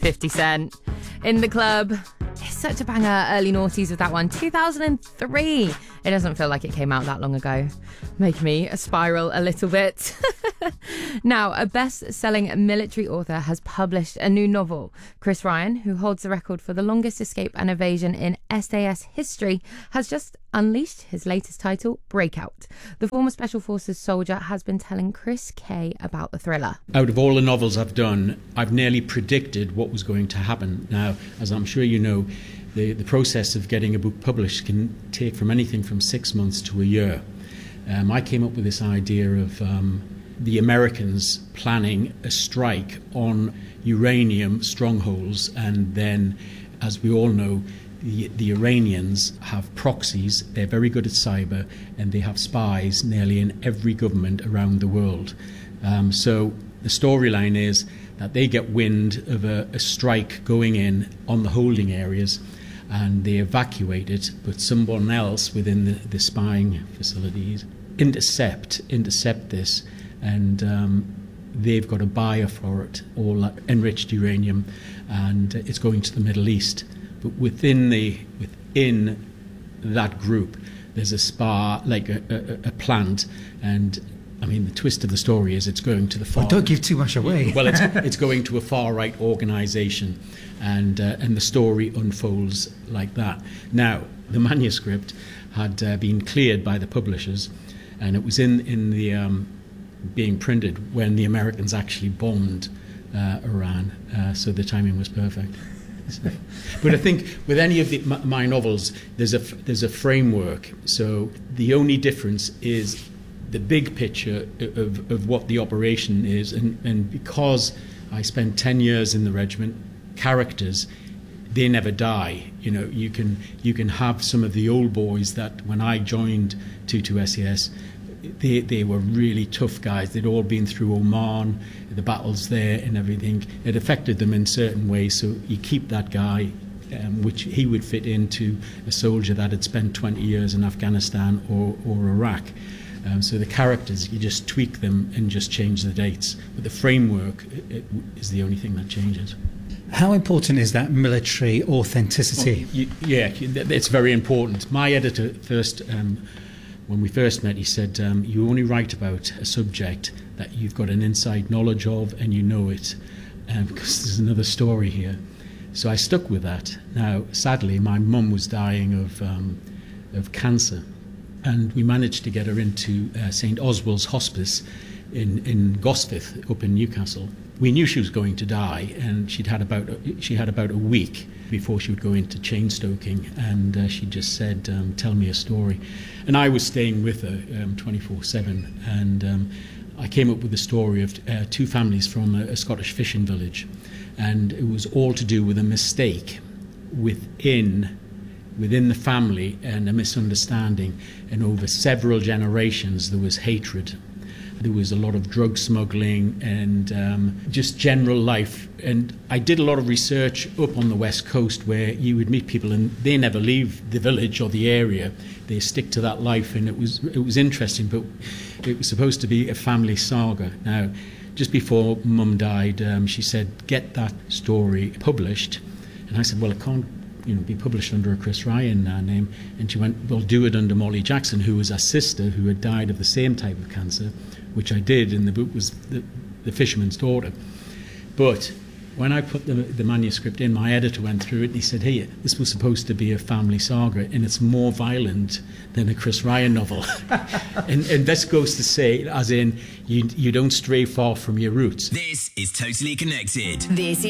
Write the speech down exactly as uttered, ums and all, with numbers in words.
fifty Cent. In the Club. It's such a banger. Early noughties with that one. two thousand three. It doesn't feel like it came out that long ago. Making me spiral a little bit. Now, a best-selling military author has published a new novel. Chris Ryan, who holds the record for the longest escape and evasion in S A S history, has just unleashed his latest title, Breakout. The former Special Forces soldier has been telling Chris Kay about the thriller. Out of all the novels I've done, I've nearly predicted what was going to happen. Now, as I'm sure you know, the, the process of getting a book published can take from anything from six months to a year. Um, I came up with this idea of um, the Americans planning a strike on uranium strongholds, and then, as we all know, the, the Iranians have proxies. They're very good at cyber, and they have spies nearly in every government around the world. Um, so the storyline is that they get wind of a, a strike going in on the holding areas, and they evacuate it, but someone else within the, the spying facilities intercept intercept this, and um, they've got a buyer for it, all that enriched uranium, and it's going to the Middle East. But within the within that group, there's a spa, like a, a, a plant, and I mean the twist of the story is it's going to the far. Well, don't give too much away. Well, it's it's going to a far right organisation, and uh, and the story unfolds like that. Now, the manuscript had uh, been cleared by the publishers, and it was in in the um, being printed when the Americans actually bombed uh, Iran, uh, so the timing was perfect. But I think with any of the, my, my novels, there's a there's a framework. So the only difference is the big picture of, of what the operation is, and, and because I spent ten years in the regiment, characters, they never die. You know, you can you can have some of the old boys that when I joined two two S E S, they they were really tough guys. They'd all been through Oman, the battles there and everything. It affected them in certain ways, so you keep that guy, um, which he would fit into a soldier that had spent twenty years in Afghanistan or, or Iraq. Um, so the characters, you just tweak them and just change the dates. But the framework it, it is the only thing that changes. How important is that military authenticity? Oh, you, yeah, it's very important. My editor first, um, when we first met, he said, um, you only write about a subject that you've got an inside knowledge of and you know it, um, because there's another story here. So I stuck with that. Now, sadly, my mum was dying of um, of cancer, and we managed to get her into uh, Saint Oswald's Hospice in, in Gosforth, up in Newcastle. We knew she was going to die, and she'd had about a, she had about a week before she would go into chain stoking, and uh, she just said, um, tell me a story. And I was staying with her um, twenty-four seven, and um, I came up with the story of uh, two families from a, a Scottish fishing village, and it was all to do with a mistake within within the family and a misunderstanding, and over several generations there was hatred. There was a lot of drug smuggling and um, just general life. And I did a lot of research up on the West Coast where you would meet people and they never leave the village or the area. They stick to that life, and it was it was interesting, but it was supposed to be a family saga. Now, just before Mum died, um, she said, get that story published. And I said, well, it can't you know, be published under a Chris Ryan uh, name. And she went, well, do it under Molly Jackson, who was a sister who had died of the same type of cancer, which I did, and the book was The, the Fisherman's Daughter. But when I put the, the manuscript in, my editor went through it and he said, hey, this was supposed to be a family saga, and it's more violent than a Chris Ryan novel. and, and this goes to say, as in, you, you don't stray far from your roots. This is Totally Connected. This